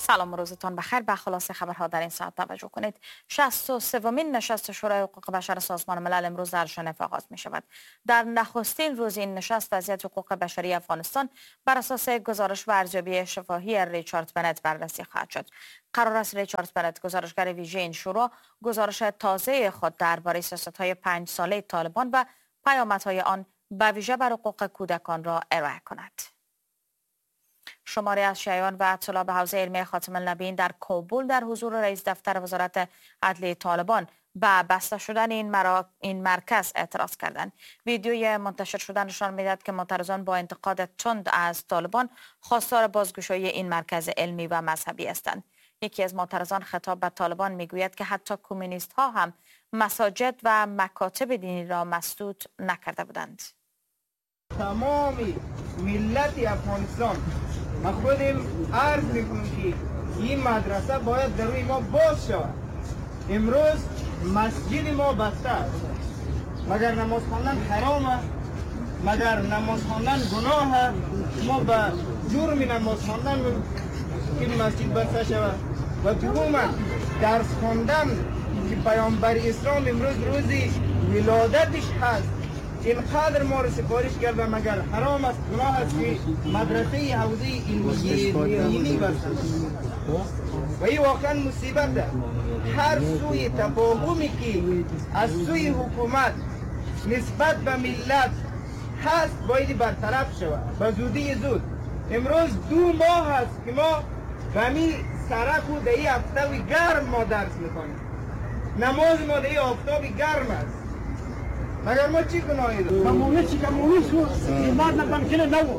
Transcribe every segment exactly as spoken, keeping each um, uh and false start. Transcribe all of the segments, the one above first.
سلام و روزتان بخیر. به خلاصه خبرها در این ساعت توجه کنید. شصت و سومین نشست شورای حقوق بشر سازمان ملل امروز در ژنو آغاز می شود. در نخستین روز این نشست وضعیت حقوق بشری افغانستان بر اساس گزارش و ارزیابی شفاهی ریچارد بنت بررسی خواهد شد. قرار است ریچارد بنت، گزارشگر ویژه این شورا، گزارش تازه خود درباره سیاست‌های پنج ساله طالبان و پیامدهای آن به ویژه بر حقوق کودکان را ارائه کند. شماری از شیعیان و طلاب حوزه علمی خاتم النبیین در کابل در حضور رئیس دفتر وزارت عدلیه طالبان به بسته شدن این, مرا... این مرکز اعتراض کردند. ویدیوی منتشر شده نشان می‌دهد که معترضان با انتقاد تند از طالبان خواستار بازگشایی این مرکز علمی و مذهبی هستند. یکی از معترضان خطاب به طالبان میگوید که حتی کمونیست ها هم مساجد و مکاتب دینی را مسدود نکرده بودند. تمامی ملت افغانستان ما خودم عرض میکنم که این مدرسه باید در روی ما باز شود. امروز مسجد ما بسته است، مگر نماز خواندن حرام است؟ مگر نماز خواندن گناه است؟ ما به جرم نماز خواندن که مسجد بسته شود. و دوما درس خواندن که پیامبر اسلام امروز روزی ولادتش هست، اینقدر ما رو سفارش کرده، مگر حرام است، گناه است که مدرسه حوزه علمی بسته و این واقعا مصیبت است. هر سوی تفاهمی که از سوی حکومت نسبت به ملت هست باید برطرف شود به زودی زود. امروز دو ماه است که ما به همین سرک و دهی آفتابی گرم ما درس میکنیم. نماز ما دهی آفتابی گرم است، مگر ما چی گناهی داریم؟ کمونیست چی کمونیست و ایمان نمکنه نو.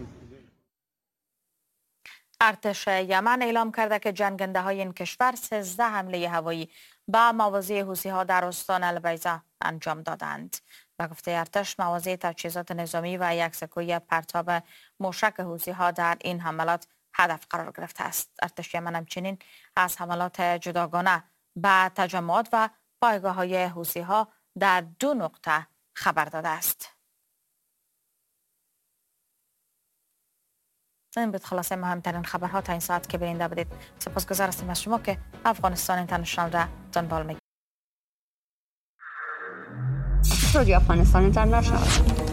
ارتش یمن اعلام کرده که جنگنده های این کشور سیزده حمله هوایی به مواضع حوثی ها در استان البیضا انجام دادند. به گفته ارتش، مواضع تجهیزات نظامی و یک سکوی پرتاب موشک حوثی ها در این حملات هدف قرار گرفته است. ارتش یمن همچنین از حملات جداگانه به تجمعات و پایگاه های حوثی ها در دو نقطه خبر داده است. این بود خلاصه مهمترین خبرها تا این ساعت که بیننده بودید. سپاسگزار هستیم از شما که افغانستان اینترنشنال را دنبال می‌کنید. رادیو افغانستان اینترنشنال